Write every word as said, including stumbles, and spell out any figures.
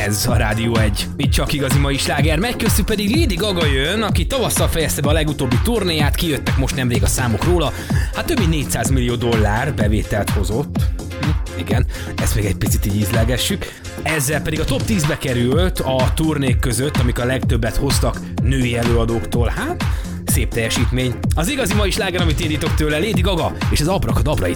Ez a Rádió egy. Itt csak igazi mai sláger megy, köztük pedig Lady Gaga jön, aki tavasszal fejezte be a legutóbbi turnéját, kijöttek most nemrég a számok róla. Hát több mint négyszáz millió dollár bevételt hozott. Hm, igen, ezt még egy picit így ízlelgessük. Ezzel pedig a top tízbe került a turnék között, amik a legtöbbet hoztak női előadóktól. Hát, szép teljesítmény. Az igazi mai sláger, amit indítok tőle, Lady Gaga és az Abracadabra itt